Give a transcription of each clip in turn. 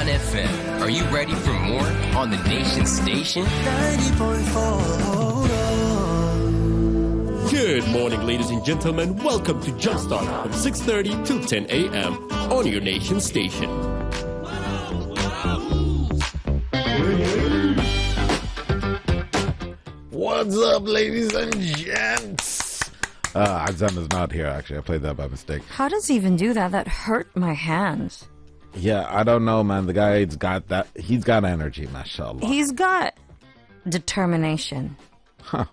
Comic-Con FM. Are you ready for more on the Nation Station? 90.4. Good morning, ladies and gentlemen. Welcome to Jumpstart from 6:30 till 10 a.m. on your Nation Station. What's up, ladies and gents? Azam is not here, actually. I played that by mistake. How does he even do that? That hurt my hands. Yeah, I don't know, man. The guy's got that. He's got energy, mashallah. He's got determination. Huh.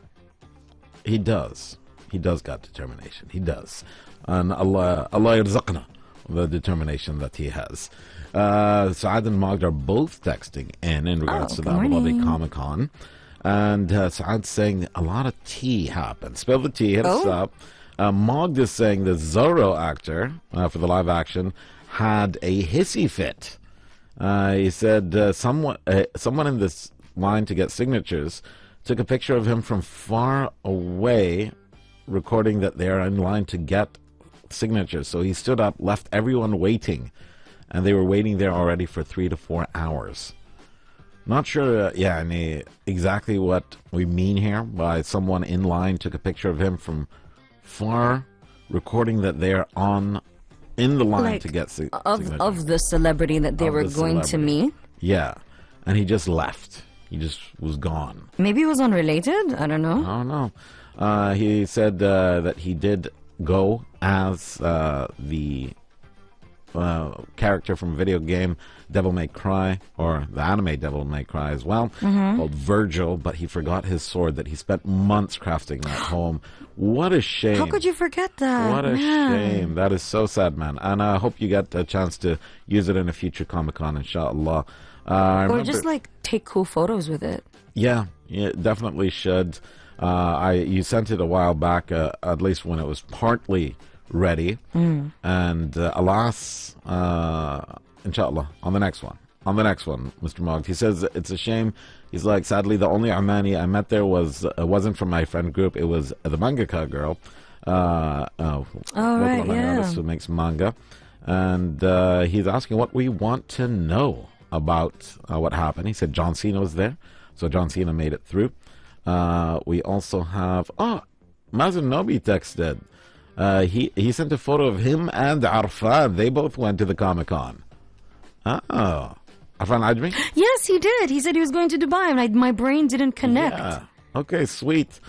He does. He does got determination. He does. And Allah yarzaqna, the determination that he has. Saad and Magd are both texting in regards to the Abu Dhabi Comic-Con. And Saad's saying a lot of tea happened. Spill the tea, hit us up. Magd is saying the Zorro actor for the live action had a hissy fit. He said someone in this line to get signatures took a picture of him from far away, recording that they're in line to get signatures. So he stood up, left everyone waiting, and they were waiting there already for 3 to 4 hours. Not sure, exactly what we mean here by someone in line took a picture of him from far, recording that they're in the line to get signatures. Of the celebrity that they were going to meet? Yeah, and he just left. He just was gone. Maybe it was unrelated? I don't know. I don't know. He said that he did go as the character from a video game Devil May Cry, or the anime Devil May Cry as well, called Virgil, but he forgot his sword that he spent months crafting at home. What a shame. How could you forget that? What a shame. That is so sad, man. And I hope you get a chance to use it in a future Comic-Con, inshallah. Or just take cool photos with it. Yeah, definitely should. You sent it a while back, at least when it was partly ready. And alas, inshallah, on the next one, Mr. Mogg. He says it's a shame. He's like, sadly, the only Armani I met there wasn't from my friend group. It was the mangaka girl. Artist who makes manga. And he's asking what we want to know about what happened. He said John Cena was there. So John Cena made it through. We also have, Mazen Nobi texted. He sent a photo of him and Arfan. They both went to the Comic-Con. Oh. Arfan Ajmi? Yes, he did. He said he was going to Dubai, and my brain didn't connect. Yeah. Okay, sweet.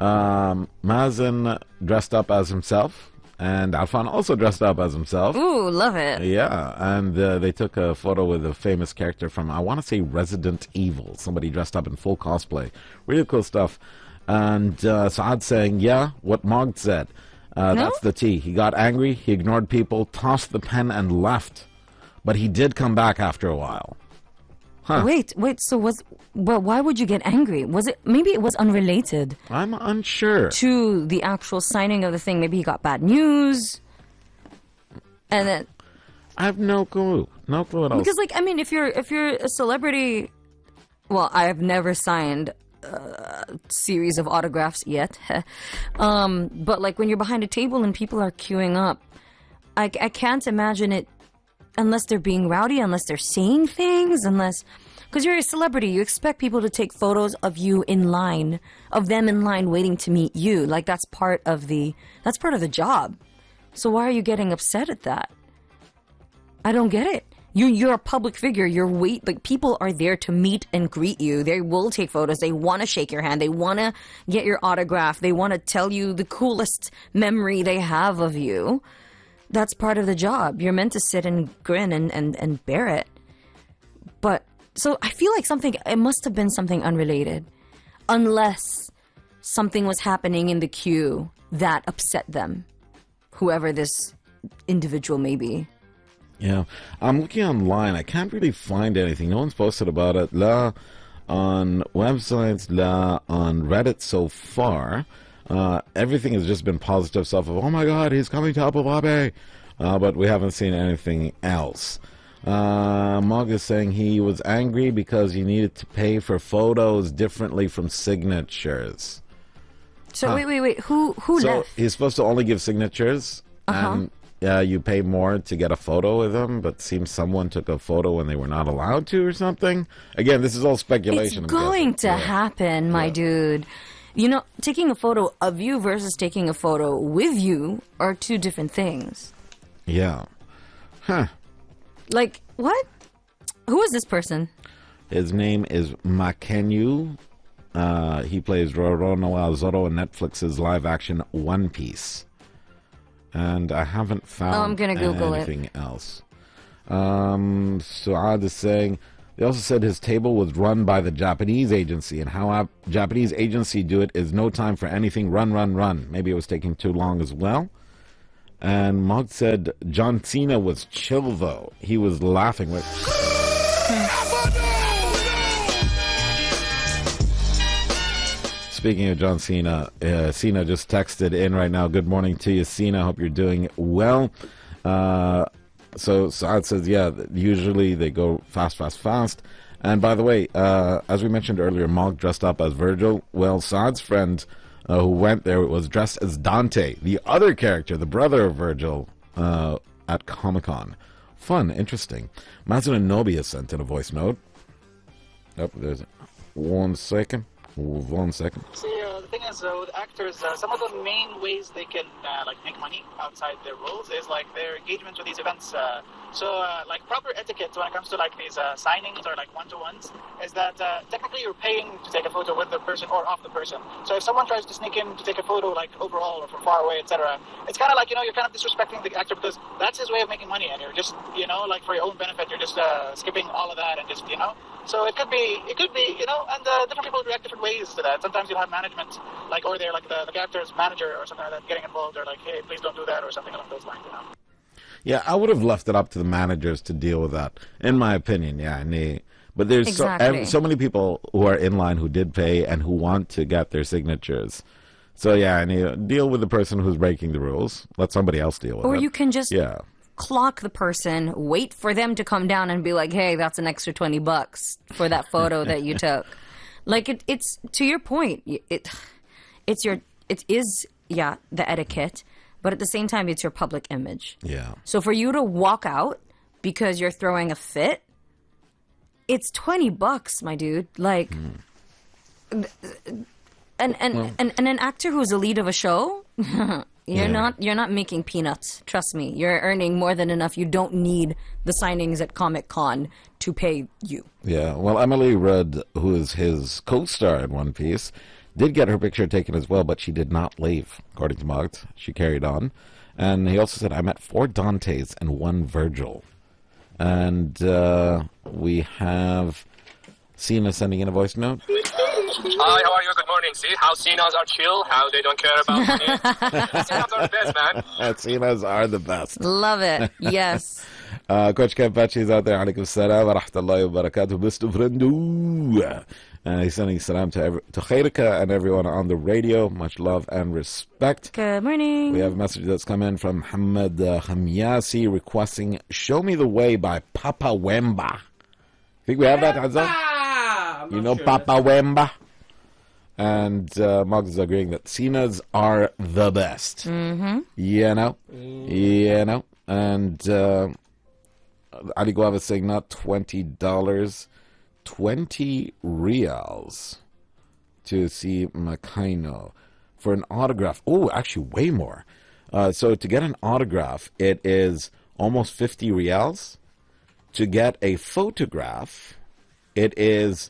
Mazen dressed up as himself, and Arfan also dressed up as himself. Ooh, love it. Yeah, and they took a photo with a famous character from, I want to say, Resident Evil. Somebody dressed up in full cosplay. Really cool stuff. And Saad saying, yeah, what Mogd said. That's the tea. He got angry, he ignored people, tossed the pen and left. But he did come back after a while. Huh. Wait, so why would you get angry? Maybe it was unrelated? I'm unsure. To the actual signing of the thing. Maybe he got bad news. And then I have no clue. No clue at all. Because if you're a celebrity, well, I have never signed series of autographs yet. But when you're behind a table and people are queuing up, I can't imagine it unless they're being rowdy, unless they're saying things, because you're a celebrity, you expect people to take photos of you in line, of them in line waiting to meet you. That's part of the job. So why are you getting upset at that? I don't get it. You're a public figure. People are there to meet and greet you. They will take photos. They want to shake your hand. They want to get your autograph. They want to tell you the coolest memory they have of you. That's part of the job. You're meant to sit and grin and bear it. But, so I feel like it must have been something unrelated. Unless something was happening in the queue that upset them. Whoever this individual may be. Yeah, I'm looking online. I can't really find anything. No one's posted about it. La on websites, la on Reddit so far. Everything has just been positive stuff of, oh my God, he's coming to Abu Dhabi. But we haven't seen anything else. Mog is saying he was angry because he needed to pay for photos differently from signatures. So wait. Who left? So he's supposed to only give signatures, and you pay more to get a photo with them, but seems someone took a photo when they were not allowed to or something. Again, this is all speculation. It's going to happen, my dude. You know, taking a photo of you versus taking a photo with you are two different things. Yeah. Huh. Like, what? Who is this person? His name is Makenyu. He plays Roronoa Zoro in Netflix's live-action One Piece. And I haven't found I'm gonna Google anything else. Suad is saying, they also said his table was run by the Japanese agency, and how a Japanese agency do it is no time for anything, run, run, run. Maybe it was taking too long as well. And Mog said John Cena was chill, though. He was laughing with... Speaking of John Cena, Cena just texted in right now. Good morning to you, Cena. Hope you're doing well. So Saad says, yeah, usually they go fast, fast, fast. And by the way, as we mentioned earlier, Mog dressed up as Virgil. Well, Saad's friend who went there was dressed as Dante, the other character, the brother of Virgil, at Comic-Con. Fun, interesting. Mazin and Nobi has sent in a voice note. Oh, there's 1 second. 1 second. See, the thing is, with actors, some of the main ways they can like make money outside their roles is like their engagement with these events. Like proper etiquette when it comes to like these signings or like one-to-ones is that technically you're paying to take a photo with the person or off the person. So if someone tries to sneak in to take a photo like overall or from far away, etc., it's kind of like, you know, you're kind of disrespecting the actor because that's his way of making money, and you're just, you know, like for your own benefit, you're just skipping all of that and just, you know. So it could be, you know, and different people react different ways to that. Sometimes you'll have management, like, or they're like the character's manager or something like that getting involved, or like, hey, please don't do that, or something along those lines, you know. Yeah, I would have left it up to the managers to deal with that, in my opinion. Yeah, but there's Exactly. so many people who are in line who did pay and who want to get their signatures. So yeah, deal with the person who's breaking the rules. Let somebody else deal with it. Or you can just yeah. clock the person, wait for them to come down and be like, hey, that's an extra $20 for that photo that you took. Like, it's to your point, it is the etiquette, but at the same time, it's your public image. Yeah. So for you to walk out because you're throwing a fit, it's $20, my dude. Like, and an actor who's the lead of a show, you're not making peanuts. Trust me, you're earning more than enough. You don't need the signings at Comic-Con to pay you. Yeah. Well, Emily Rudd, who is his co-star in One Piece, did get her picture taken as well, but she did not leave, according to Mogt. She carried on. And he also said, I met 4 Dantes and 1 Virgil. And we have Cena sending in a voice note. Hi, how are you? Good morning. See how Cenas are chill, how they don't care about money. Cenas are the best, man. Cenas are the best. Love it. Yes. Coach Kampachi is out there. Alaikum salam wa rahmatullahi wa barakatuh. Mr. Friendu. He's sending salam to Khairika and everyone on the radio. Much love and respect. Good morning. We have a message that's come in from Muhammad Khamyasi requesting Show Me the Way by Papa Wemba. Think we have that, Azza? You know Papa Wemba? And Moggs is agreeing that Cenas are the best. Mm-hmm. You know. And Ali Guava is saying not $20, 20 reals to see Makaino for an autograph. Oh, actually way more. So to get an autograph, it is almost 50 reals. To get a photograph, it is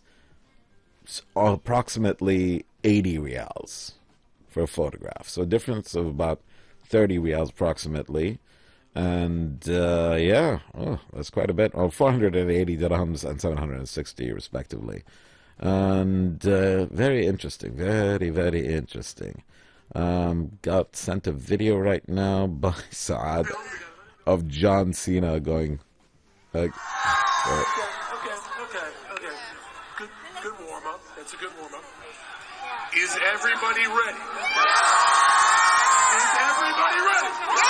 approximately 80 reals for a photograph. So a difference of about 30 reals approximately. And that's quite a bit. 480 dirhams and 760 respectively. And very interesting. Very, very interesting. Got sent a video right now by Saad of John Cena going like... Okay. Good warm up. That's a good warm up. Is everybody ready? Is everybody ready?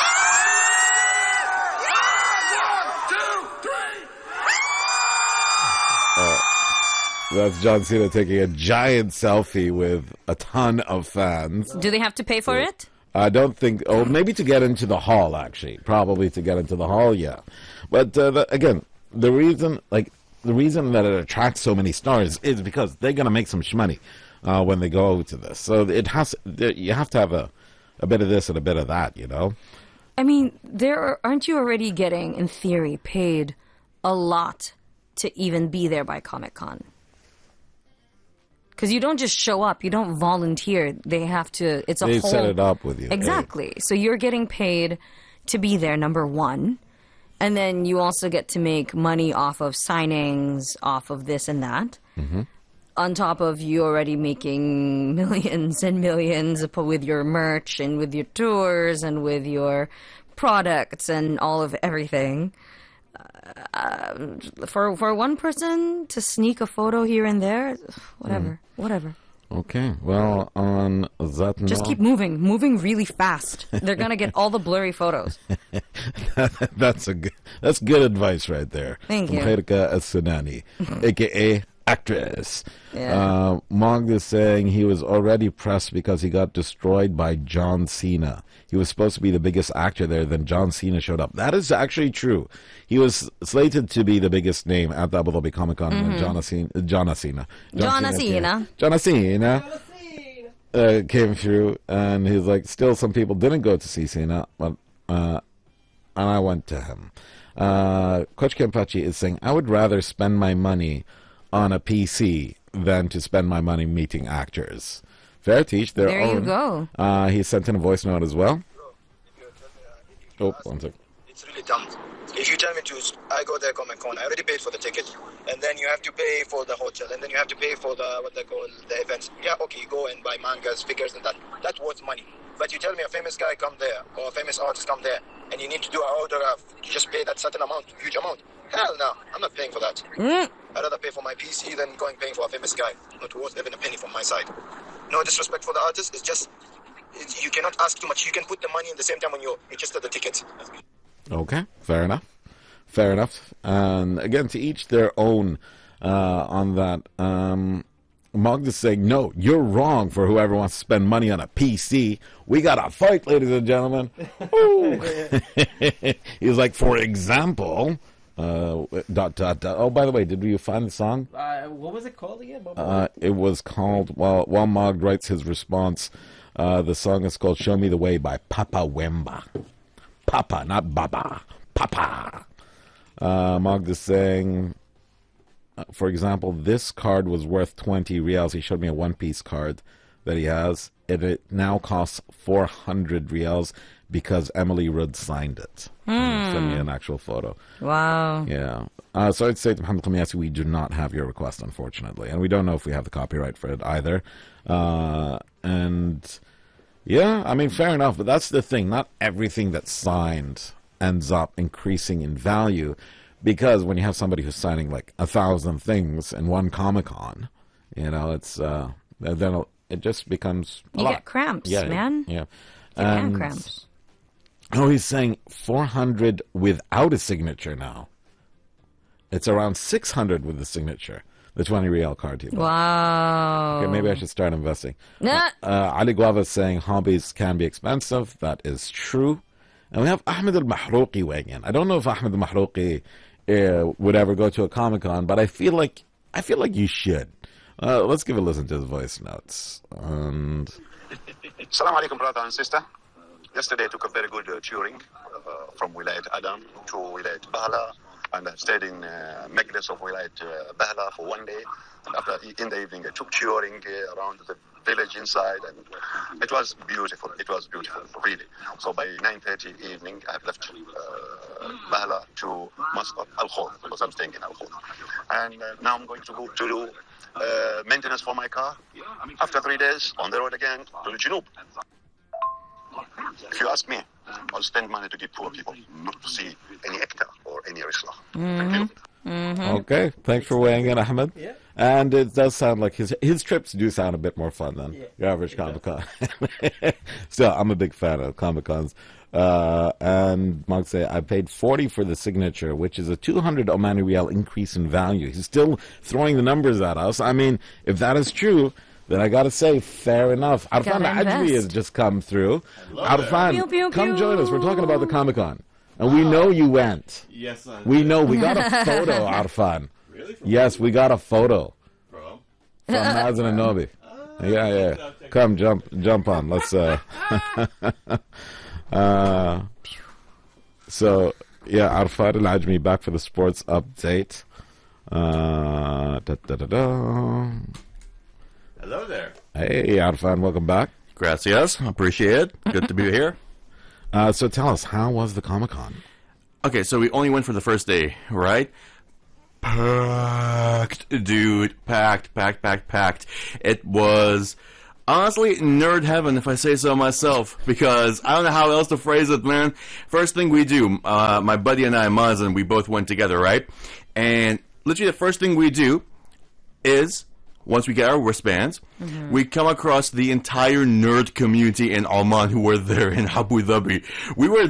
1, 2, 3. That's John Cena taking a giant selfie with a ton of fans. Do they have to pay for it? I don't think. Oh, maybe to get into the hall, actually. Probably to get into the hall, yeah. But again, the reason that it attracts so many stars is because they're going to make some money when they go to this. So you have to have a bit of this and a bit of that, you know. I mean, aren't you already getting, in theory, paid a lot to even be there by Comic-Con? Because you don't just show up, you don't volunteer. They have to. They set it up with you. Exactly. Hey. So you're getting paid to be there, number one, and then you also get to make money off of signings, off of this and that. Mm-hmm. On top of you already making millions and millions with your merch and with your tours and with your products and all of everything. For one person to sneak a photo here and there, whatever. Okay, well, on that note... Just keep moving really fast. They're going to get all the blurry photos. That's good advice right there. Thank you. Khairka As-Sunani, a.k.a. actress. Yeah. Mog is saying he was already pressed because he got destroyed by John Cena. He was supposed to be the biggest actor there, then John Cena showed up. That is actually true. He was slated to be the biggest name at the Abu Dhabi Comic Con when John Cena came through, and he's like, still some people didn't go to see Cena, but and I went to him. Coach Kempachi is saying, I would rather spend my money on a PC than to spend my money meeting actors. Fair teach their there own. There you go. He sent in a voice note as well. Oh, one second. It's really dumb. If you tell me to, I go there Comic Con, I already paid for the ticket, and then you have to pay for the hotel, and then you have to pay for the what they call the events. Yeah, okay, you go and buy mangas, figures, and that's worth money. But you tell me a famous guy come there or a famous artist come there, and you need to do an autograph. You just pay that certain amount, huge amount. Hell no, I'm not paying for that. I'd rather pay for my PC than paying for a famous guy. Not worth even a penny from my side. No disrespect for the artist. It's just you cannot ask too much. You can put the money in the same time when you register the ticket. Okay, fair enough. And again, to each their own on that. Mog is saying, no, you're wrong for whoever wants to spend money on a PC. We got to fight, ladies and gentlemen. He's like, for example... Oh, by the way, did you find the song? What was it called again? It was called, while Mog writes his response, the song is called Show Me the Way by Papa Wemba. Papa, not Baba. Papa. Mog is saying, for example, this card was worth 20 riyals. He showed me a one-piece card that he has. It now costs 400 riyals because Emily Rudd signed it. Send me an actual photo. Wow. Yeah. So I'd say to Mohammed Qamiasi, we do not have your request, unfortunately. And we don't know if we have the copyright for it either. And yeah, I mean, fair enough. But that's the thing. Not everything that's signed ends up increasing in value. Because when you have somebody who's signing like 1,000 things in one Comic-Con, you know, it's then it just becomes a lot. You get cramps, man. Yeah. You get cramps. Oh, he's saying 400 without a signature now. It's around 600 with the signature. The 20 Real card he bought. Wow. Okay, maybe I should start investing. Nah. Ali Guava is saying hobbies can be expensive. That is true. And we have Ahmed al-Mahrouqi weighing in. I don't know if Ahmed al-Mahrouqi would ever go to a Comic-Con, but I feel like you should. Let's give a listen to his voice notes. And... Assalamu alaikum, brother and sister. Yesterday I took a very good touring from Wilayat Adam to Wilayat Bahla, and I stayed in Majlis of Wilayat Bahla for one day. And after in the evening I took touring around the village inside, and it was beautiful. It was beautiful, really. So by 9:30 evening I left Bahla to Muscat Al Khor, because I'm staying in Al Khor. And now I'm going to go to do maintenance for my car. After 3 days, on the road again to the Junub. If you ask me, I'll spend money to give poor people, not to see any actor or any wrestler. Thank you. Okay, thanks for weighing in, Ahmed. Yeah. And it does sound like his trips do sound a bit more fun than your average Comic-Con. Still, I'm a big fan of Comic-Cons. And Mark say, I paid 40 for the signature, which is a 200 Omani Rial increase in value. He's still throwing the numbers at us. I mean, if that is true, then I gotta say, fair enough. Arfan Gotta Ajmi invest. has just come through. Arfan, Pew, pew, come pew. join us. We're talking about the Comic-Con. And we know you went. Yes, I We know. We got a photo, Arfan. Really? Yes, we got a photo From? from Mazen and Nobi. Yeah. Come, jump on. Let's. So, yeah, Arfan Al-Ajmi back for the sports update. Hello there. Hey, Arfan, welcome back. Gracias. Appreciate it. Good to be here. So tell us, how was the Comic-Con? Okay, so we only went for the first day, right? Packed, dude. Packed. It was honestly nerd heaven, if I say so myself, because I don't know how else to phrase it, man. First thing we do, my buddy and I, Mazen, we both went together, right? And literally the first thing we do is, once we get our wristbands, we come across the entire nerd community in Oman who were there in Abu Dhabi. We were